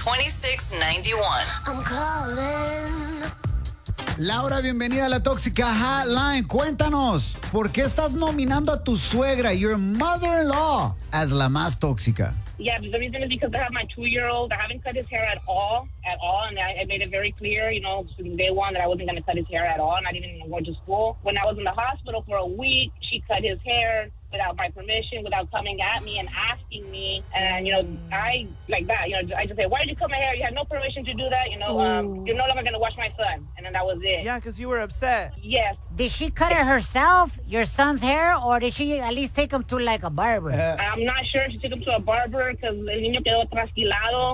2691. I'm calling. Laura, bienvenida a La Tóxica Hotline. Cuéntanos, ¿por qué estás nominando a tu suegra, your mother-in-law, as la más tóxica? Yeah, the reason is because I have my 2-year-old. I haven't cut his hair at all. And I made it very clear, from day one that I wasn't going to cut his hair at all, not even going to school. When I was in the hospital for a week, she cut his hair without my permission, without coming at me and asking me. And, I, like that, I just say, why did you cut my hair? You had no permission to do that. You're no longer going to watch my son. And then that was it. Yeah, because you were upset. Yes. Did she cut it herself, your son's hair, or did she at least take him to like a barber? I'm not sure if she took him to a barber because el niño quedó trasquilado.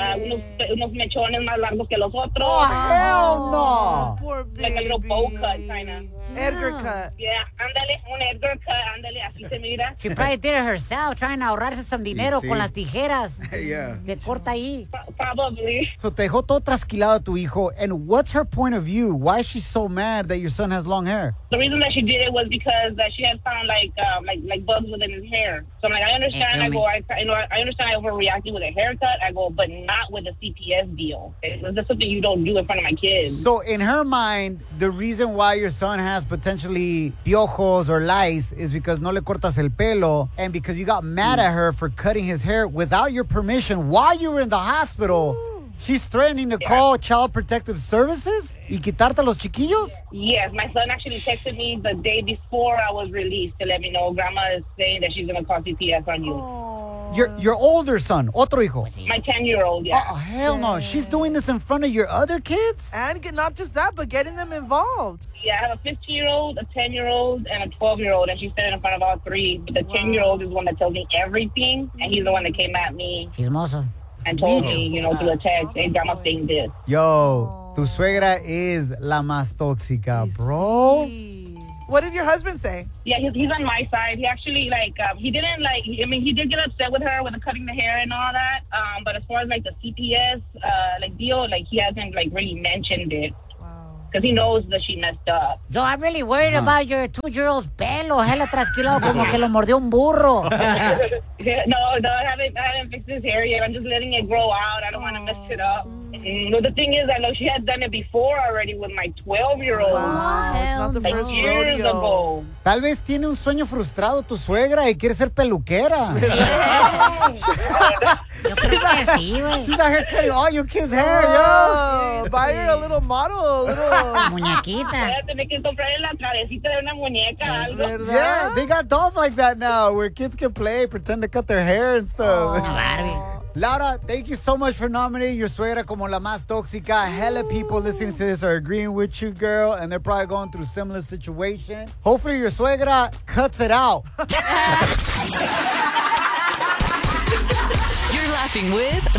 Unos mechones más largos que los otros. Oh, hell no. Poor baby. Like a little bow cut, kind of. Edgar cut. Yeah, ándale, un Edgar cut, ándale, así se mira. She probably did it herself, trying to ahorrarse some dinero Sí. con las tijeras. Yeah. De corta ahí. Probably. So te dejó todo trasquilado a tu hijo. And what's her point of view? Why is she so mad that your son has long hair? The reason that she did it was because that she had found like bugs within his hair. So I'm like, I understand. I understand I overreacted with a haircut. I go, but not with a CPS deal. That's something you don't do in front of my kids. So in her mind, the reason why your son has potentially piojos or lice is because no le cortas el pelo, and because you got mad at her for cutting his hair without your permission while you were in the hospital. She's threatening to call Child Protective Services y quitarte a los chiquillos? Yes, my son actually texted me the day before I was released to let me know Grandma is saying that she's going to call CPS on you. Your older son, otro hijo. My 10-year-old, yeah. Oh, hell no. She's doing this in front of your other kids? And not just that, but getting them involved. Yeah, I have a 15-year-old, a 10-year-old, and a 12-year-old, and she said it in front of all three. But the 10-year-old is the one that tells me everything, and he's the one that came at me Chismoso. and told me, through a text, hey, Grandma's saying this. Yo, tu suegra is la más tóxica, bro. What did your husband say? Yeah, he's on my side. He actually, he did get upset with her with cutting the hair and all that. But as far as, the CPS, deal, he hasn't, really mentioned it. Because he knows that she messed up. Yo, I'm really worried about your 2-year-old's pelo. Hella trasquilado como que lo mordió un burro. No, I haven't fixed his hair yet. I'm just letting it grow out. I don't want to mess it up. But the thing is, I know she had done it before already with my 12-year-old. Wow, it's not the first years rodeo. ago. Tal vez tiene un sueño frustrado tu suegra y quiere ser peluquera. Yo creo que sí, güey. She's out here cutting all your kids' hair, yo. Oh, buy her a little model, a little... Muñequita. Voy a tener que comprarle la cabecita de una muñeca, algo. ¿Verdad? Yeah, they got dolls like that now where kids can play, pretend to cut their hair and stuff. Laura, thank you so much for nominating your suegra como la más tóxica. Hella people listening to this are agreeing with you, girl, and they're probably going through a similar situation. Hopefully your suegra cuts it out. You're laughing with